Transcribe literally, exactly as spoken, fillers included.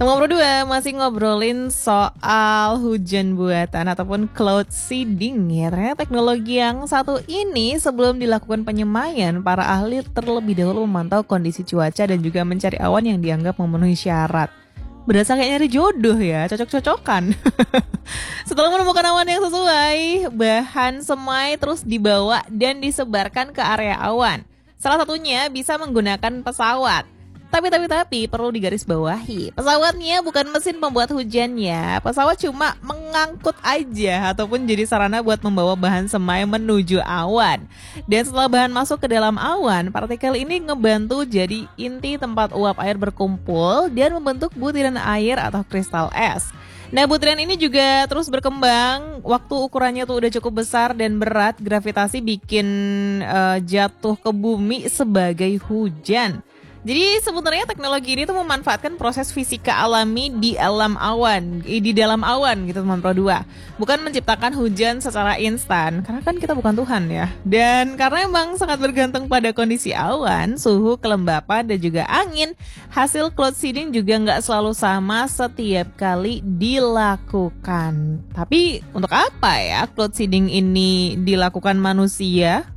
Nomor dua, masih ngobrolin soal hujan buatan ataupun cloud seeding ya. Ternyata teknologi yang satu ini sebelum dilakukan penyemaian, para ahli terlebih dahulu memantau kondisi cuaca dan juga mencari awan yang dianggap memenuhi syarat. Berasa kayak nyari jodoh ya, cocok-cocokan. Setelah menemukan awan yang sesuai, bahan semai terus dibawa dan disebarkan ke area awan. Salah satunya bisa menggunakan pesawat. Tapi, tapi, tapi, perlu digarisbawahi, pesawatnya bukan mesin pembuat hujan ya. Pesawat cuma mengangkut aja ataupun jadi sarana buat membawa bahan semai menuju awan. Dan setelah bahan masuk ke dalam awan, partikel ini ngebantu jadi inti tempat uap air berkumpul dan membentuk butiran air atau kristal es. Nah, butiran ini juga terus berkembang. Waktu ukurannya tuh udah cukup besar dan berat, gravitasi bikin uh, jatuh ke bumi sebagai hujan. Jadi sebenarnya teknologi ini tuh memanfaatkan proses fisika alami di alam awan, di dalam awan gitu teman Pro dua. Bukan menciptakan hujan secara instan, karena kan kita bukan Tuhan ya. Dan karena emang sangat bergantung pada kondisi awan, suhu, kelembapan, dan juga angin, hasil cloud seeding juga nggak selalu sama setiap kali dilakukan. Tapi untuk apa ya cloud seeding ini dilakukan manusia?